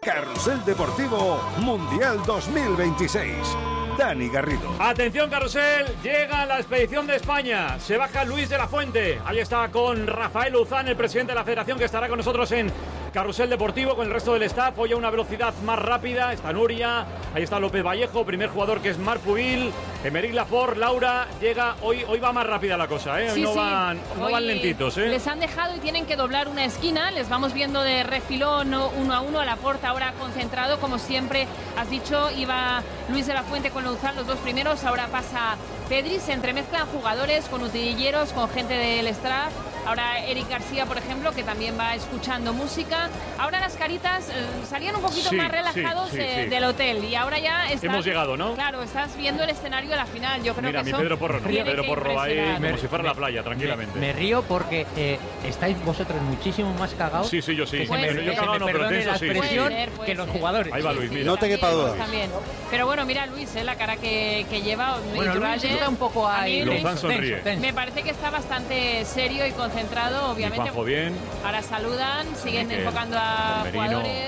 Carrusel Deportivo Mundial 2026. Dani Garrido. Atención, Carrusel, llega la expedición de España. Se baja Luis de la Fuente. Ahí está con Rafael Uzán, el presidente de la federación, que estará con nosotros en Carrusel Deportivo con el resto del staff. Hoy a una velocidad más rápida. Está Nuria, ahí está López Vallejo, primer jugador que es Marc Pubil, Emeric Laporte, Laura. Llega, hoy va más rápida la cosa, ¿eh? Sí, no van lentitos, ¿eh? Les han dejado y tienen que doblar una esquina. Les vamos viendo de refilón, uno a uno. A Laporte ahora concentrado, como siempre has dicho. Iba Luis de la Fuente con Uzán, los dos primeros. Ahora pasa Pedri. Se entremezclan jugadores con utilleros, con gente del staff. Ahora Eric García, por ejemplo, que también va escuchando música. Ahora las caritas salían un poquito más relajados del hotel. Y ahora ya hemos llegado, ¿no? Claro, estás viendo el escenario de la final. Yo creo que mi Pedro Porro, no. Pedro Porro ahí como si fuera la playa, tranquilamente. Me río porque estáis vosotros muchísimo más cagados. Sí, yo sí. Yo cagado no, pero tenso sí. Que los jugadores. Ahí va Luis, mira. No te quepa duda. También. Pero bueno, mira Luis, la cara que lleva. Bueno, Luis está un poco ahí. Me parece que está bastante serio y concentrado, obviamente. Bien. Ahora saludan, siguen enfocando a jugadores.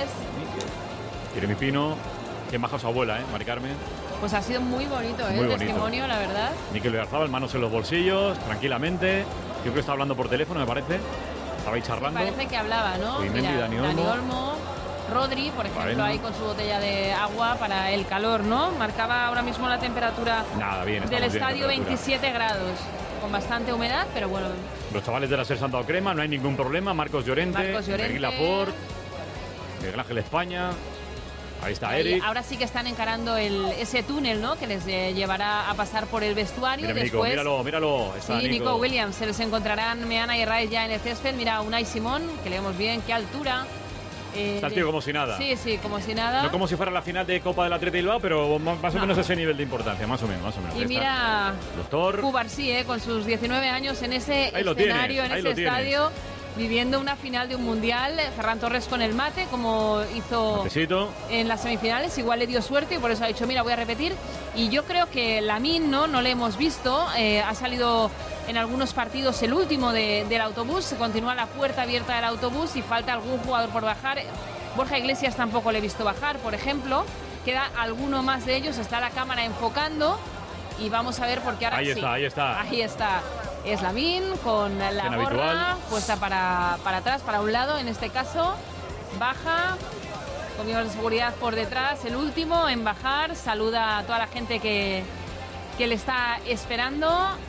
Jeremy Pino. Qué maja su abuela, Mari Carmen. Pues ha sido muy bonito, el testimonio, la verdad. Mikel Oyarzabal, manos en los bolsillos, tranquilamente. Yo creo que está hablando por teléfono, me parece. Estaba ahí charlando. Parece que hablaba, ¿no? Mira, Dani Olmo. Rodri, por ejemplo, ahí con su botella de agua para el calor, ¿no? Marcaba ahora mismo la temperatura del estadio 27 grados. Con bastante humedad, pero bueno. Los chavales de la SER se han dado crema, no hay ningún problema. Marcos Llorente, Emeric Laporte, Miguel Ángel España. Ahí está Eric. Ahora sí que están encarando ese túnel, ¿no? Que les llevará a pasar por el vestuario. Mira, después, míralo. Está Nico Williams. Se les encontrarán Meana y Raez ya en el césped. Mira, Unai Simón, que le vemos bien, qué altura. Está el tío como si nada. Sí, como si nada. No como si fuera la final de Copa del Atleti Bilbao, pero más o menos ese nivel de importancia, más o menos. Y mira, doctor Cubarsí, con sus 19 años en ese escenario, en ese estadio, viviendo una final de un mundial. Ferran Torres con el mate, como hizo en las semifinales. Igual le dio suerte y por eso ha dicho, mira, voy a repetir. Y yo creo que Lamine, no le hemos visto. Ha salido en algunos partidos el último del autobús. Se continúa la puerta abierta del autobús y falta algún jugador por bajar. Borja Iglesias tampoco le he visto bajar, por ejemplo. Queda alguno más de ellos. Está la cámara enfocando y vamos a ver porque ahora ahí está. Es Lamine con la gorra habitual, puesta para atrás, para un lado en este caso. Baja con miembros de seguridad por detrás, el último en bajar. Saluda a toda la gente que le está esperando.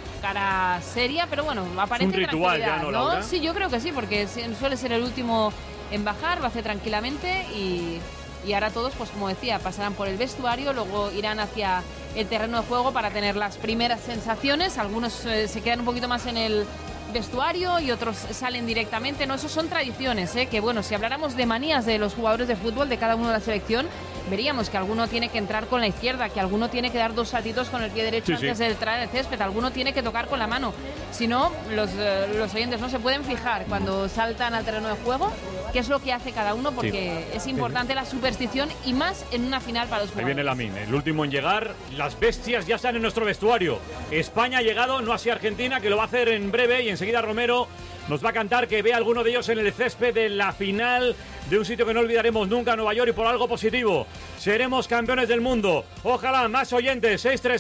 Cara seria, pero bueno, aparece un ritual ya, ¿no, Laura? Sí, yo creo que sí, porque suele ser el último en bajar, lo hace tranquilamente y ahora todos, pues como decía, pasarán por el vestuario, luego irán hacia el terreno de juego para tener las primeras sensaciones. Algunos se quedan un poquito más en el vestuario y otros salen directamente. No, eso son tradiciones, que bueno, si habláramos de manías de los jugadores de fútbol de cada uno de la selección, veríamos que alguno tiene que entrar con la izquierda, que alguno tiene que dar 2 saltitos con el pie derecho antes de entrar en el césped, alguno tiene que tocar con la mano. Si no, los oyentes no se pueden fijar cuando saltan al terreno de juego qué es lo que hace cada uno, porque es importante la superstición y más en una final para los jugadores. Ahí viene Lamine, el último en llegar. Las bestias ya están en nuestro vestuario. España ha llegado, no así Argentina, que lo va a hacer en breve, y enseguida Romero nos va a cantar que ve a alguno de ellos en el césped de la final de un sitio que no olvidaremos nunca, Nueva York, y por algo positivo. Seremos campeones del mundo. Ojalá, más oyentes,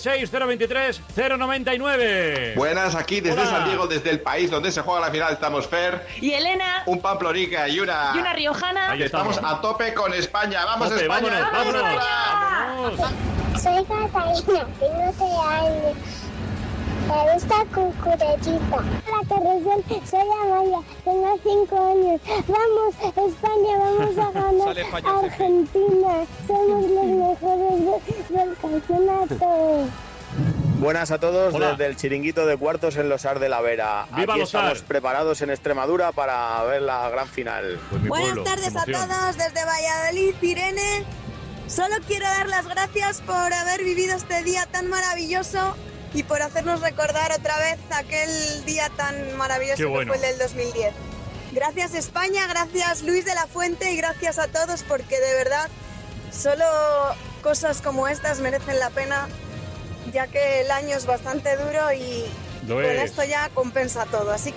636-023-099. Buenas, aquí desde San Diego, desde el país donde se juega la final, estamos Fer y Elena, un Pamplónica y una riojana. Ahí estamos a tope con España. ¡Vamos, España! ¡Vámonos! Soy Catalina, tengo 3 años. Me gusta Cucurellita. Hola, Carrusel, soy Amaya, tengo 5 años. Vamos, España, vamos a ganar Argentina. Somos los mejores del campeonato. Buenas a todos. Hola. Desde el chiringuito de cuartos en Losar de la Vera. ¡Viva Aquí Losar! Estamos preparados en Extremadura para ver la gran final. Pues buenas tardes a todos desde Valladolid, Irene. Solo quiero dar las gracias por haber vivido este día tan maravilloso y por hacernos recordar otra vez aquel día tan maravilloso que fue el del 2010. Gracias España, gracias Luis de la Fuente y gracias a todos, porque de verdad solo cosas como estas merecen la pena, ya que el año es bastante duro y con esto ya compensa todo. Así que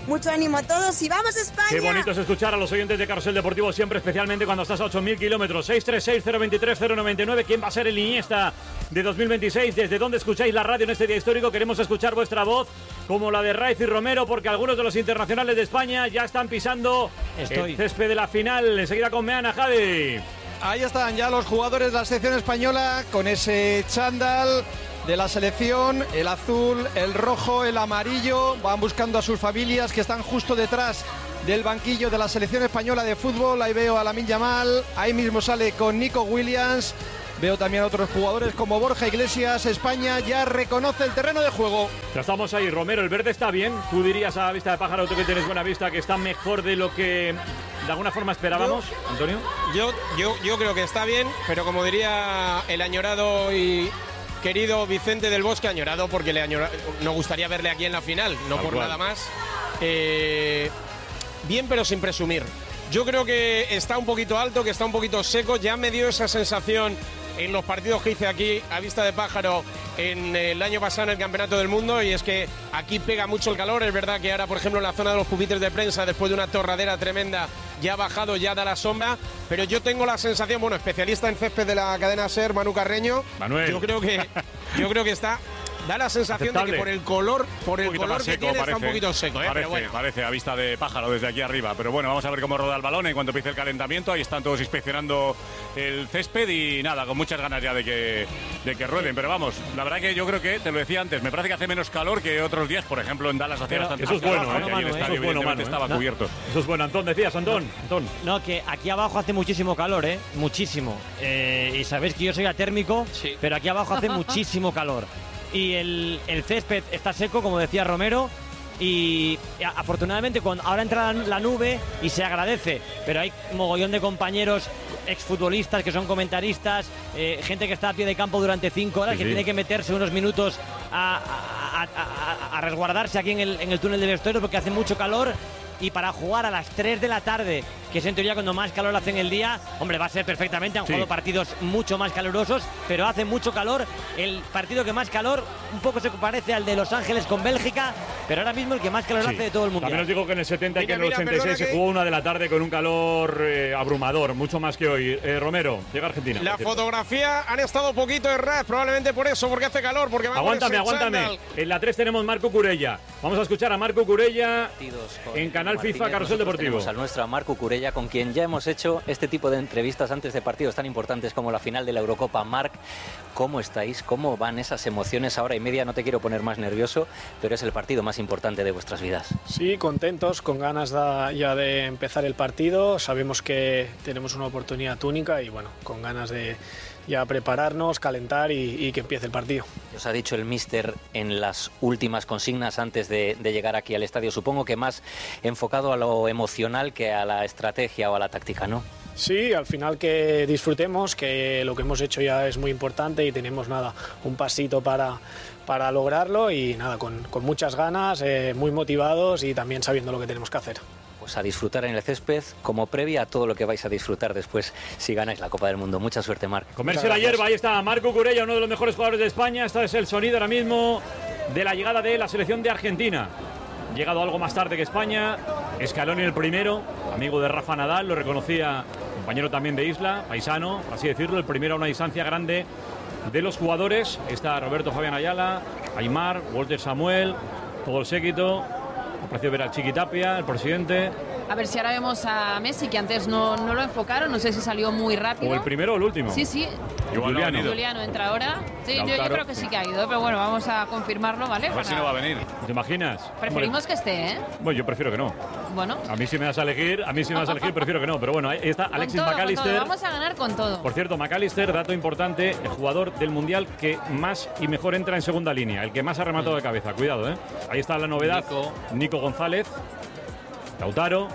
Mucho ánimo a todos y ¡vamos España! Qué bonito es escuchar a los oyentes de Carrusel Deportivo siempre, especialmente cuando estás a 8.000 kilómetros. 636-023-099. ¿Quién va a ser el Iniesta de 2026? ¿Desde dónde escucháis la radio en este día histórico? Queremos escuchar vuestra voz, como la de Raiz y Romero, porque algunos de los internacionales de España ya están pisando el césped de la final. Enseguida con Meana, Javi. Ahí están ya los jugadores de la selección española con ese chándal de la selección, el azul, el rojo, el amarillo. Van buscando a sus familias que están justo detrás del banquillo de la selección española de fútbol. Ahí veo a Lamine Yamal, ahí mismo sale con Nico Williams. Veo también a otros jugadores como Borja Iglesias. España ya reconoce el terreno de juego. Ya estamos ahí, Romero, el verde está bien. Tú dirías a vista de pájaro, tú que tienes buena vista, que está mejor de lo que de alguna forma esperábamos, Antonio. Yo creo que está bien, pero como diría el añorado y querido Vicente del Bosque, añorado porque nos gustaría verle aquí en la final, no por nada más. Bien, pero sin presumir. Yo creo que está un poquito alto, que está un poquito seco. Ya me dio esa sensación en los partidos que hice aquí a vista de pájaro en el año pasado en el Campeonato del Mundo, y es que aquí pega mucho el calor. Es verdad que ahora, por ejemplo, en la zona de los pupitres de prensa, después de una torradera tremenda, ya ha bajado, ya da la sombra, pero yo tengo la sensación, bueno, especialista en césped de la cadena SER, Manu Carreño, Manuel. yo creo que está... Da la sensación aceptable. De que por el color seco, que tiene, parece, está un poquito seco. Pero bueno. Parece a vista de pájaro desde aquí arriba. Pero bueno, vamos a ver cómo roda el balón en cuanto empiece el calentamiento. Ahí están todos inspeccionando el césped y nada, con muchas ganas ya de que rueden. Pero vamos, la verdad que yo creo que, te lo decía antes, me parece que hace menos calor que otros días. Por ejemplo, en Dallas hacía bastante eso es bueno, calor, y el estadio evidentemente estaba cubierto. Eso es bueno. Antón, decías, Antón. No, que aquí abajo hace muchísimo calor, muchísimo. Y sabéis que yo soy atérmico, sí, pero aquí abajo hace muchísimo calor. Y el césped está seco, como decía Romero, y afortunadamente ahora entra la nube y se agradece, pero hay un mogollón de compañeros exfutbolistas que son comentaristas, gente que está a pie de campo durante 5 horas, que tiene que meterse unos minutos a resguardarse aquí en el túnel de vestuarios porque hace mucho calor. Y para jugar a las 3 de la tarde, que es en teoría cuando más calor hace en el día, hombre, va a ser perfectamente. Han jugado partidos mucho más calurosos, pero hace mucho calor. El partido que más calor un poco se parece al de Los Ángeles con Bélgica, pero ahora mismo el que más calor hace de todo el mundial. También os digo que en el 70 y que en el 86 se jugó 1 de la tarde con un calor abrumador, mucho más que hoy. Romero, llega Argentina. La fotografía han estado poquito erradas, probablemente por eso, porque hace calor, porque va Aguántame. En la 3 tenemos Marco Curella. Vamos a escuchar a Marco Curella en Canal FIFA Carrusel Deportivo. Tenemos al nuestro Marco Curella, con quien ya hemos hecho este tipo de entrevistas antes de partidos tan importantes como la final de la Eurocopa. Marc, ¿cómo estáis? ¿Cómo van esas emociones? Hora y media, no te quiero poner más nervioso, pero es el partido más importante de vuestras vidas. Sí, contentos, con ganas ya de empezar el partido. Sabemos que tenemos una oportunidad única y bueno, con ganas de ya prepararnos, calentar y que empiece el partido. Os ha dicho el míster en las últimas consignas antes de llegar aquí al estadio, supongo que más enfocado a lo emocional que a la estrategia o a la táctica, ¿no? Sí, al final que disfrutemos, que lo que hemos hecho ya es muy importante y tenemos un pasito para lograrlo y con muchas ganas, muy motivados y también sabiendo lo que tenemos que hacer. Pues a disfrutar en el césped como previa a todo lo que vais a disfrutar después si ganáis la Copa del Mundo. Mucha suerte, Marc. Comerse la hierba, ahí está Marco Curella, uno de los mejores jugadores de España. Este es el sonido ahora mismo de la llegada de la selección de Argentina. Llegado algo más tarde que España. Scaloni el primero, amigo de Rafa Nadal, lo reconocía, compañero también de Isla, paisano, por así decirlo, el primero a una distancia grande de los jugadores. Está Roberto Fabián Ayala, Aimar, Walter Samuel, todo el séquito. Ha parecido ver al Chiqui Tapia, el presidente. A ver si ahora vemos a Messi, que antes no lo enfocaron, no sé si salió muy rápido. ¿O el primero o el último? Sí. Juliano entra ahora. Sí, yo creo que sí que ha ido, pero bueno, vamos a confirmarlo, ¿vale? A ver si no va a venir. ¿Te imaginas? Preferimos que esté, ¿eh? Bueno, yo prefiero que no. Bueno. A mí si me vas a elegir, prefiero que no. Pero bueno, ahí está Alexis McAllister. Vamos a ganar con todo. Por cierto, McAllister, dato importante, el jugador del Mundial que más y mejor entra en segunda línea, el que más ha rematado de cabeza. Cuidado, ¿eh? Ahí está la novedad. Nico González, Lautaro.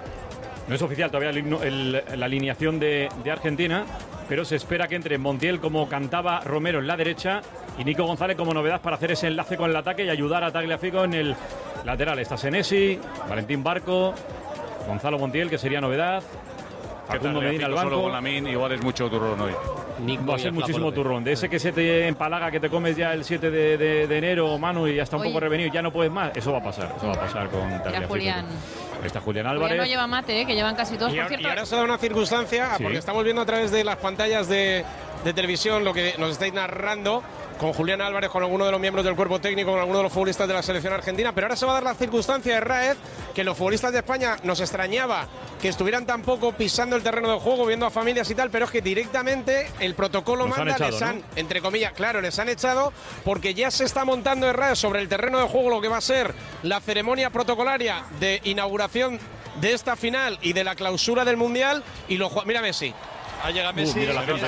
No es oficial todavía la alineación de Argentina, pero se espera que entre Montiel, como cantaba Romero, en la derecha, y Nico González como novedad para hacer ese enlace con el ataque y ayudar a Tagliafico en el lateral. Está Senesi, Valentín Barco, Gonzalo Montiel, que sería novedad, Facundo Medina al banco. Solo con Lamine, igual es mucho turrón hoy. Va a ser muchísimo turrón. De ese que se te empalaga, que te comes ya el 7 de enero, Manu, y ya está un poco revenido, ya no puedes más. Eso va a pasar con Julián. Está Julián Álvarez. Julián no lleva mate, que llevan casi todos, por cierto. Y ahora se da una circunstancia, porque estamos viendo a través de las pantallas de televisión lo que nos estáis narrando con Julián Álvarez, con alguno de los miembros del cuerpo técnico, con alguno de los futbolistas de la selección argentina, pero ahora se va a dar la circunstancia de Raez, que los futbolistas de España nos extrañaba que estuvieran tan poco pisando el terreno de juego, viendo a familias y tal, pero es que directamente el protocolo manda, les han, entre comillas, claro, les han echado porque ya se está montando en Raez sobre el terreno de juego lo que va a ser la ceremonia protocolaria de inauguración de esta final y de la clausura del Mundial, y mira Messi. Ahí llega Messi,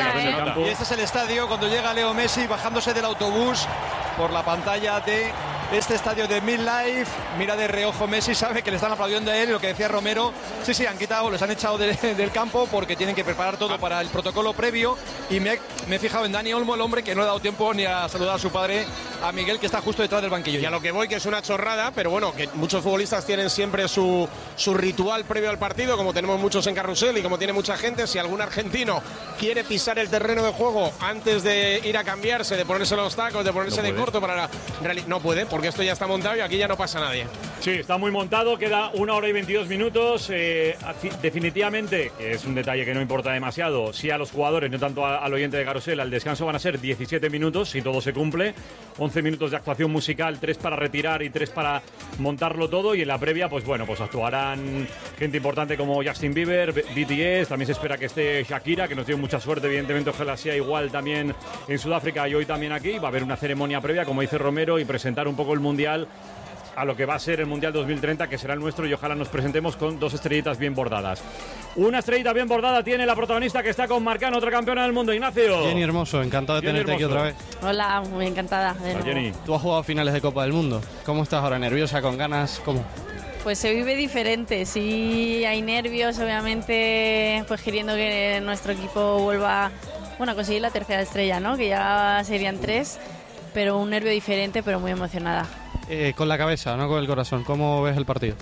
y este es el estadio cuando llega Leo Messi bajándose del autobús por la pantalla de este estadio de MetLife. Mira de reojo Messi, sabe que le están aplaudiendo a él, lo que decía Romero, sí, han quitado, les han echado del campo porque tienen que preparar todo para el protocolo previo, y me he fijado en Dani Olmo, el hombre que no le ha dado tiempo ni a saludar a su padre, a Miguel, que está justo detrás del banquillo. Y a lo que voy, que es una chorrada, pero bueno, que muchos futbolistas tienen siempre su ritual previo al partido, como tenemos muchos en Carrusel y como tiene mucha gente. Si algún argentino quiere pisar el terreno de juego antes de ir a cambiarse, de ponerse los tacos, de ponerse de corto no puede, porque esto ya está montado y aquí ya no pasa nadie. Sí, está muy montado, queda 1 hora y 22 minutos. Definitivamente, que es un detalle que no importa demasiado, sí a los jugadores, no tanto al oyente de Carrusel, al descanso van a ser 17 minutos, si todo se cumple. 11 minutos de actuación musical, 3 para retirar y 3 para montarlo todo. Y en la previa, pues bueno, pues actuarán gente importante como Justin Bieber, BTS, también se espera que esté Shakira, que nos dio mucha suerte, evidentemente ojalá sea igual también en Sudáfrica y hoy también aquí. Va a haber una ceremonia previa, como dice Romero, y presentar un poco el Mundial a lo que va a ser el Mundial 2030, que será el nuestro, y ojalá nos presentemos con 2 estrellitas bien bordadas. Una estrellita bien bordada tiene la protagonista, que está con Marcano, otra campeona del mundo, Ignacio. Jenny Hermoso, encantado de tenerte aquí otra vez. Hola, muy encantada. Hola, Jenny. Tú has jugado finales de Copa del Mundo. ¿Cómo estás ahora? ¿Nerviosa, con ganas? ¿Cómo? Pues se vive diferente, sí hay nervios, obviamente, pues queriendo que nuestro equipo vuelva, bueno, a conseguir la tercera estrella, ¿no? Que ya serían 3, pero un nervio diferente, pero muy emocionada. Con la cabeza, no con el corazón. ¿Cómo ves el partido?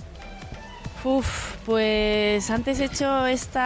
Pues antes he hecho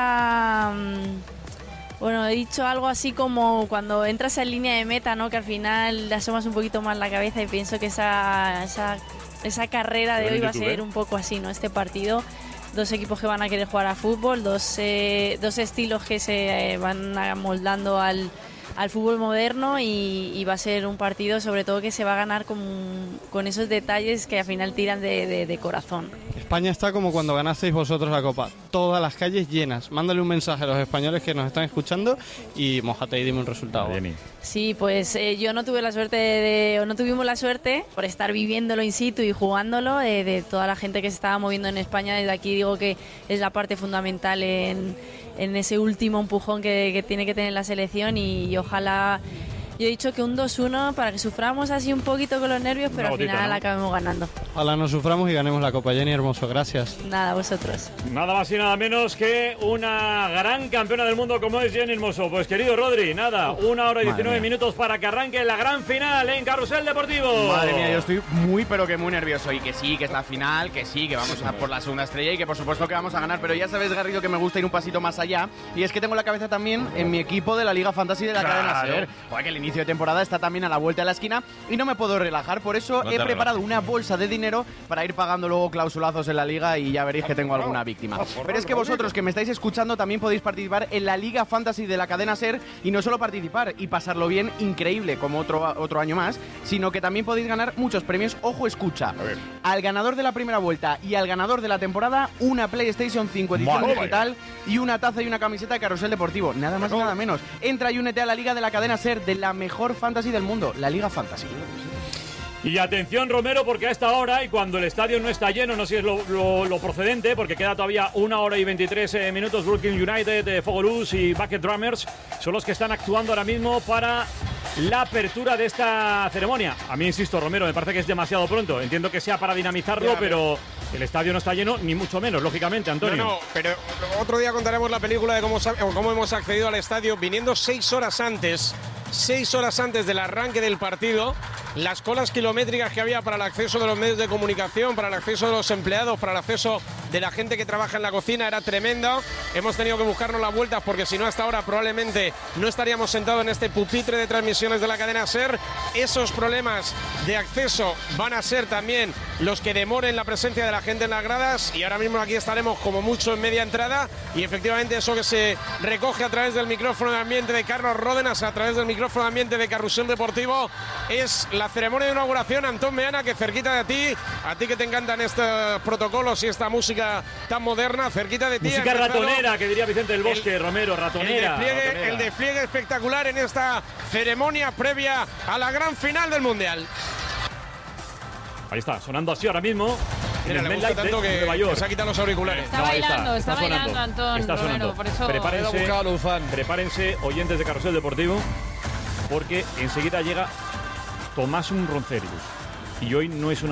bueno, he dicho algo así como cuando entras en línea de meta, ¿no? Que al final le asomas un poquito más la cabeza, y pienso que esa carrera de hoy va a ser un poco así, ¿no? Este partido, 2 equipos que van a querer jugar a fútbol, dos estilos que se van amoldando al fútbol moderno, y va a ser un partido sobre todo que se va a ganar con esos detalles que al final tiran de corazón. España está como cuando ganasteis vosotros la Copa, todas las calles llenas. Mándale un mensaje a los españoles que nos están escuchando y mójate y dime un resultado. Sí, pues yo no tuve la suerte no tuvimos la suerte por estar viviéndolo in situ y jugándolo, de toda la gente que se estaba moviendo en España. Desde aquí digo que es la parte fundamental en ese último empujón que tiene que tener la selección, y ojalá, yo he dicho que un 2-1 para que suframos así un poquito con los nervios, pero al final acabemos ganando. Ojalá no suframos y ganemos la Copa. Jenny Hermoso, gracias. Nada, vosotros. Nada más y nada menos que una gran campeona del mundo como es Jenny Hermoso. Pues querido Rodri, nada, 1 hora y 19 minutos para que arranque la gran final en Carrusel Deportivo. Madre mía, yo estoy muy pero que muy nervioso, y que sí, que es la final, que sí, que vamos a por la segunda estrella y que por supuesto que vamos a ganar, pero ya sabes, Garrido, que me gusta ir un pasito más allá, y es que tengo la cabeza también en mi equipo de la Liga Fantasy de la cadena SER. Joder, que el inicio de temporada está también a la vuelta de la esquina y no me puedo relajar, por eso he preparado una bolsa de dinero para ir pagando luego clausulazos en la liga, y ya veréis que tengo alguna víctima. Pero es que vosotros que me estáis escuchando también podéis participar en la Liga Fantasy de la cadena SER, y no solo participar y pasarlo bien, increíble, como otro año más, sino que también podéis ganar muchos premios. Ojo, escucha, al ganador de la primera vuelta y al ganador de la temporada, una PlayStation 5 edición digital y una taza y una camiseta de Carrusel Deportivo, nada más y nada menos. Entra y únete a la Liga de la cadena SER, de la mejor fantasy del mundo, la Liga Fantasy. Y atención, Romero, porque a esta hora, y cuando el estadio no está lleno, no sé si es lo procedente, porque queda todavía 1 hora y 23 minutos, Brooklyn United, Fogolus y Bucket Drummers son los que están actuando ahora mismo para la apertura de esta ceremonia. A mí, insisto, Romero, me parece que es demasiado pronto. Entiendo que sea para dinamizarlo, pero el estadio no está lleno, ni mucho menos, lógicamente, Antonio. No, pero otro día contaremos la película de cómo hemos accedido al estadio, viniendo 6 horas antes del arranque del partido, las colas kilométricas que había para el acceso de los medios de comunicación, para el acceso de los empleados, para el acceso de la gente que trabaja en la cocina era tremenda. Hemos tenido que buscarnos las vueltas porque si no hasta ahora probablemente no estaríamos sentados en este pupitre de transmisiones de la cadena SER. Esos problemas de acceso van a ser también los que demoren la presencia de la gente en las gradas, y ahora mismo aquí estaremos como mucho en media entrada, y efectivamente eso que se recoge a través del micrófono de ambiente de Carlos Ródenas, a través del micrófono de ambiente de Carrusel Deportivo, es la ceremonia de inauguración. Antón Meana, que cerquita de ti, a ti que te encantan estos protocolos y esta música tan moderna, cerquita de ti. Música ratonera, que diría Vicente del Bosque, Romero, ratonera. El despliegue espectacular en esta ceremonia previa a la gran final del Mundial. Ahí está, sonando así ahora mismo. Mira, le gusta tanto que se ha quitado los auriculares. Está bailando Antón. Está sonando. Romero, por eso prepárense, oyentes de Carrusel Deportivo, porque enseguida llega Tomás Roncerius. Y hoy no es una